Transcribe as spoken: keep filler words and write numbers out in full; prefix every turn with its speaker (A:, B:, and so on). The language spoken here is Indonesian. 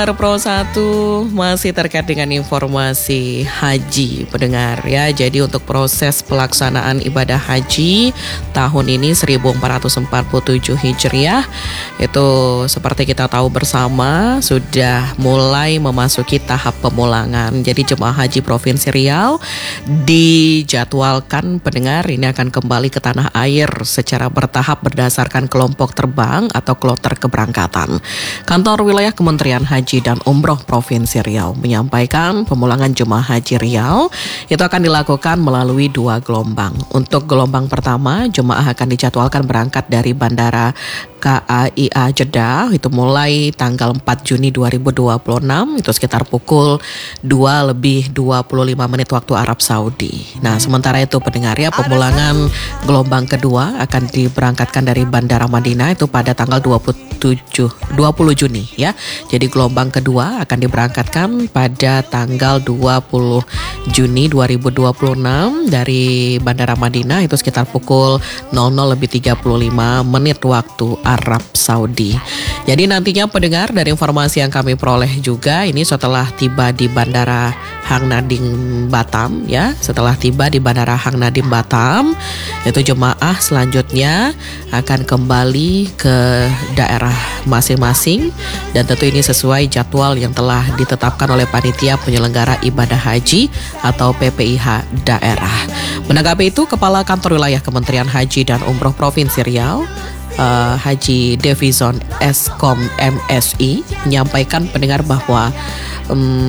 A: Pro satu masih terkait dengan informasi haji pendengar ya. Jadi untuk proses pelaksanaan ibadah haji tahun ini seribu empat ratus empat puluh tujuh Hijriah itu seperti kita tahu bersama sudah mulai memasuki tahap pemulangan. Jadi jemaah haji Provinsi Riau dijadwalkan pendengar ini akan kembali ke tanah air secara bertahap berdasarkan kelompok terbang atau kloter keberangkatan. Kantor Wilayah Kementerian Haji dan Umroh Provinsi Riau menyampaikan pemulangan jemaah haji Riau itu akan dilakukan melalui dua gelombang. Untuk gelombang pertama, jemaah akan dijadwalkan berangkat dari Bandara K A I A Jeddah itu mulai tanggal empat Juni dua ribu dua puluh enam itu sekitar pukul dua lebih dua puluh lima menit waktu Arab Saudi. Nah, sementara itu pendengar ya, pemulangan gelombang kedua akan diberangkatkan dari Bandara Madinah itu pada tanggal dua puluh Juni ya. Jadi gelombang kedua akan diberangkatkan pada tanggal dua puluh Juni dua ribu dua puluh enam dari Bandara Madinah itu sekitar pukul nol nol lebih tiga puluh lima menit waktu Arab Saudi. Jadi nantinya pendengar dari informasi yang kami peroleh juga ini setelah tiba di Bandara Hang Nadim Batam ya, setelah tiba di Bandara Hang Nadim Batam itu jemaah selanjutnya akan kembali ke daerah masing-masing dan tentu ini sesuai jadwal yang telah ditetapkan oleh panitia penyelenggara ibadah haji atau P P I H daerah. Menanggapi itu, Kepala Kantor Wilayah Kementerian Haji dan Umroh Provinsi Riau Uh, Haji Devizon Eskom M S I menyampaikan pendengar bahwa um,